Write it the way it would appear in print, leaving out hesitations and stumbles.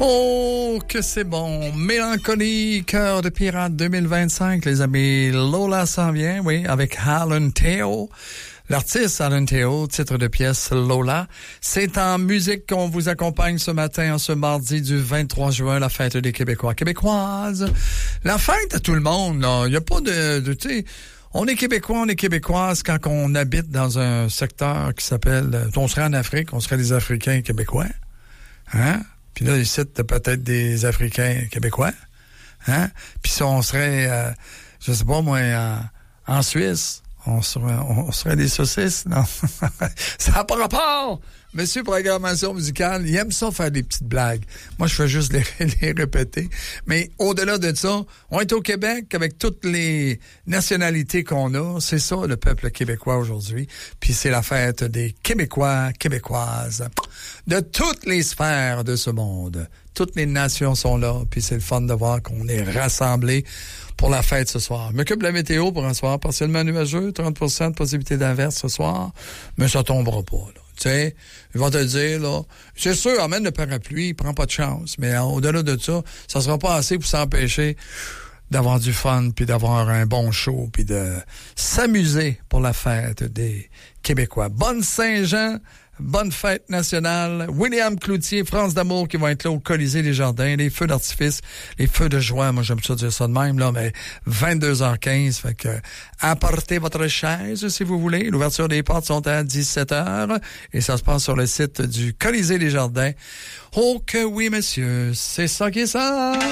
Oh, que c'est bon! Mélancolie, Cœur de pirate 2025, les amis. Lola s'en vient, oui, avec Alan Teo. L'artiste Alan Teo, titre de pièce Lola. C'est en musique qu'on vous accompagne ce matin, en ce mardi du 23 juin, la fête des Québécois, Québécoises. La fête à tout le monde, là. Il n'y a pas tu sais, on est Québécois, on est Québécoises quand on habite dans un secteur qui s'appelle, on serait en Afrique, on serait des Africains québécois. Hein? Puis là, ici, t'as peut-être des Africains québécois. Hein? Puis si on serait, je sais pas moi, en Suisse, on serait des saucisses, non? Ça n'a pas rapport! Monsieur Programmation musicale, il aime ça faire des petites blagues. Moi, je fais juste les répéter. Mais au-delà de ça, on est au Québec avec toutes les nationalités qu'on a. C'est ça, le peuple québécois aujourd'hui. Puis c'est la fête des Québécois, Québécoises, de toutes les sphères de ce monde. Toutes les nations sont là, puis c'est le fun de voir qu'on est rassemblés pour la fête ce soir. Je m'occupe de la météo pour un soir partiellement nuageux, 30% de possibilité d'averse ce soir, mais ça tombera pas, là. Tu sais, ils vont te dire, là, c'est sûr, amène le parapluie, il prend pas de chance, mais au-delà de ça, ça sera pas assez pour s'empêcher d'avoir du fun, puis d'avoir un bon show, puis de s'amuser pour la fête des Québécois. Bonne Saint-Jean! Bonne fête nationale. William Cloutier, France d'amour qui vont être là au Colisée des Jardins. Les feux d'artifice, les feux de joie. Moi, j'aime ça dire ça de même, là, mais 22h15. Fait que, apportez votre chaise, si vous voulez. L'ouverture des portes sont à 17h et ça se passe sur le site du Colisée des Jardins. Oh que oui, monsieur. C'est ça qui est ça.